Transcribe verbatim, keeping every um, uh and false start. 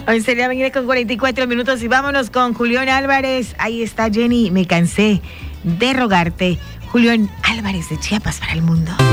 once de la mañana con cuarenta y cuatro minutos y vámonos con Julián Álvarez. Ahí está Jenny, me cansé de rogarte. Julián Álvarez de Chiapas para el mundo.